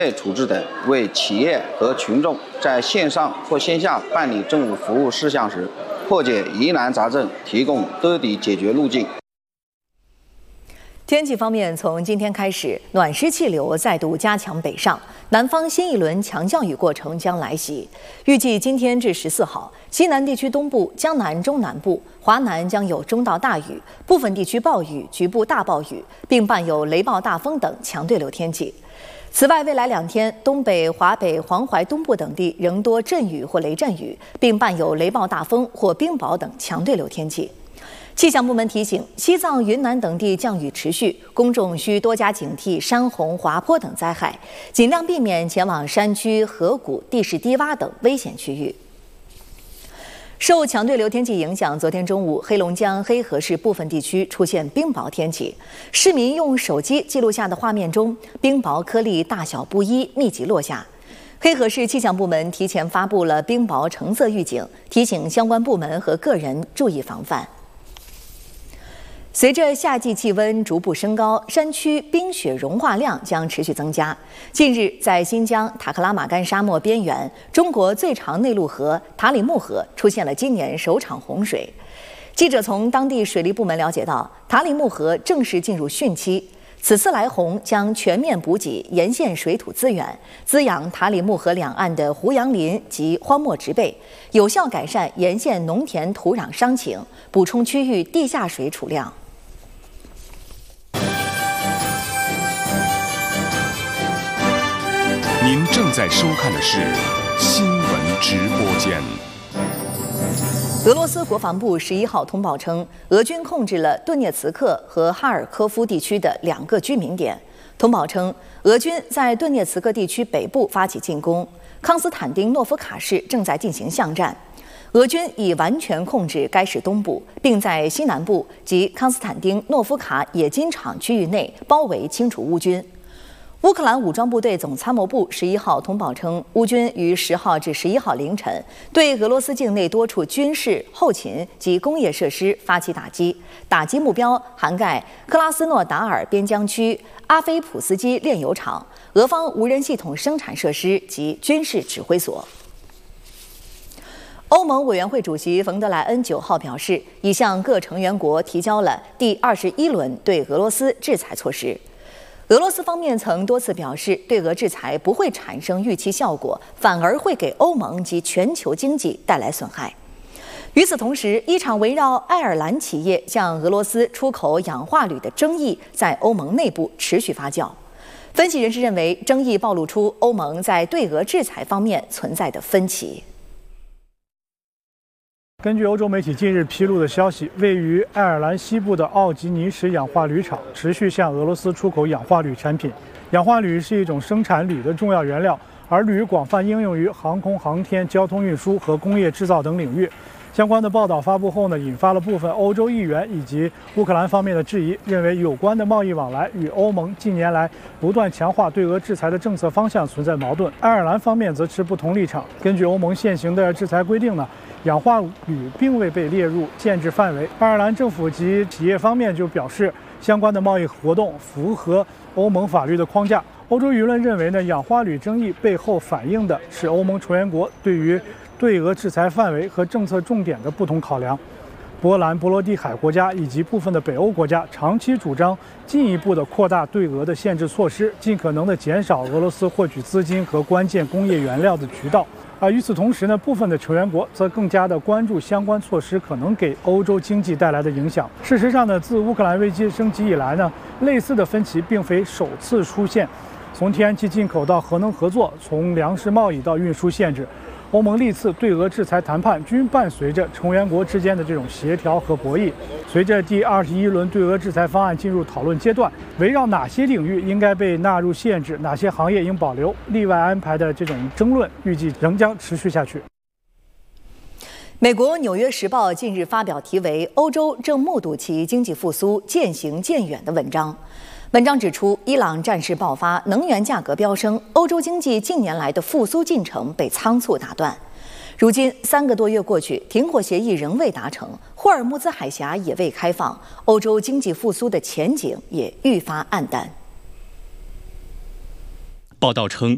处置等，为企业和群众在线上或线下办理政务服务事项时，破解疑难杂症，提供得体解决路径。 天气方面，从今天开始，暖湿气流再度加强北上，南方新一轮强降雨过程将来袭。预计今天至14号，西南地区东部、江南、中南部、华南将有中到大雨，部分地区暴雨、局部大暴雨，并伴有雷暴大风等强对流天气。此外，未来2天，东北、华北、黄淮东部等地仍多阵雨或雷阵雨，并伴有雷暴大风或冰雹等强对流天气。气象部门提醒，西藏、云南等地降雨持续，公众需多加警惕山洪、滑坡等灾害，尽量避免前往山区、河谷、地势低洼等危险区域。受强对流天气影响，昨天中午，黑龙江黑河市部分地区出现冰雹天气。市民用手机记录下的画面中，冰雹颗粒大小不一，密集落下。黑河市气象部门提前发布了冰雹橙色预警，提醒相关部门和个人注意防范。随着夏季气温逐步升高，山区冰雪融化量将持续增加。近日，在新疆塔克拉玛干沙漠边缘，中国最长内陆河塔里木河出现了今年首场洪水。记者从当地水利部门了解到，塔里木河正式进入汛期，此次来洪将全面补给沿线水土资源，滋养塔里木河两岸的胡杨林及荒漠植被，有效改善沿线农田土壤伤情，补充区域地下水储量。 您正在收看的是新闻直播间。 俄罗斯国防部11号通报称，俄军控制了顿涅茨克和哈尔科夫地区的2个居民点。通报称，俄军在顿涅茨克地区北部发起进攻，康斯坦丁诺夫卡市正在进行巷战。俄军已完全控制该市东部，并在西南部及康斯坦丁诺夫卡冶金厂区域内包围清除乌军。乌克兰武装部队总参谋部11号通报称，乌军于10号至11号凌晨对俄罗斯境内多处军事、后勤及工业设施发起打击，打击目标涵盖克拉斯诺达尔边疆区阿菲普斯基炼油厂、俄方无人系统生产设施及军事指挥所。欧盟委员会主席冯德莱恩9号表示，已向各成员国提交了第21轮对俄罗斯制裁措施。俄罗斯方面曾多次表示，对俄制裁不会产生预期效果，反而会给欧盟及全球经济带来损害。与此同时，一场围绕爱尔兰企业向俄罗斯出口氧化铝的争议在欧盟内部持续发酵。分析人士认为，争议暴露出欧盟在对俄制裁方面存在的分歧。 根据欧洲媒体近日披露的消息，位于爱尔兰西部的奥吉尼什氧化铝厂持续向俄罗斯出口氧化铝产品。氧化铝是一种生产铝的重要原料，而铝广泛应用于航空航天、交通运输和工业制造等领域。相关的报道发布后呢，引发了部分欧洲议员以及乌克兰方面的质疑，认为有关的贸易往来与欧盟近年来不断强化对俄制裁的政策方向存在矛盾。爱尔兰方面则持不同立场。根据欧盟现行的制裁规定呢，氧化铝并未被列入限制范围。爱尔兰政府及企业方面就表示，相关的贸易活动符合欧盟法律的框架。欧洲舆论认为呢，氧化铝争议背后反映的是欧盟成员国对俄制裁范围和政策重点的不同考量。波兰、波罗的海国家以及部分的北欧国家长期主张进一步的扩大对俄的限制措施，尽可能的减少俄罗斯获取资金和关键工业原料的渠道。与此同时呢，部分的成员国则更加的关注相关措施可能给欧洲经济带来的影响。事实上呢，自乌克兰危机升级以来呢，类似的分歧并非首次出现。从天然气进口到核能合作，从粮食贸易到运输限制，欧盟历次对俄制裁谈判均伴随着成员国之间的这种协调和博弈。随着第21轮对俄制裁方案进入讨论阶段，围绕哪些领域应该被纳入限制，哪些行业应保留、例外安排的这种争论，预计仍将持续下去。 美国《纽约时报》近日发表题为《欧洲正目睹其经济复苏渐行渐远》的文章。文章指出，伊朗战事爆发，能源价格飙升，欧洲经济近年来的复苏进程被仓促打断。如今3个多月过去，停火协议仍未达成，霍尔木兹海峡也未开放，欧洲经济复苏的前景也愈发黯淡。 报道称，